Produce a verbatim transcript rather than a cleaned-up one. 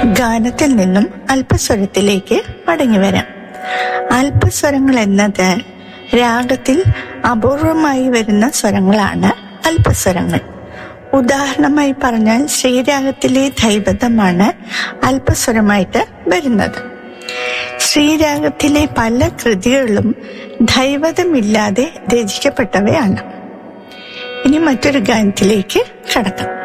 ഗാനത്തിൽ നിന്നും അല്പസ്വരത്തിലേക്ക് മടങ്ങി വരാം. അല്പസ്വരങ്ങൾ എന്നത് രാഗത്തിൽ അപൂർവമായി വരുന്ന സ്വരങ്ങളാണ് അല്പസ്വരങ്ങൾ. ഉദാഹരണമായി പറഞ്ഞാൽ ശ്രീരാഗത്തിലെ ധൈവതമാണ് അല്പസ്വരമായിട്ട് വരുന്നത്. ശ്രീരാഗത്തിലെ പല കൃതികളും ധൈവതമില്ലാതെ രചിക്കപ്പെട്ടവയാണ്. ഇനി മറ്റൊരു ഗാനത്തിലേക്ക് കടക്കാം.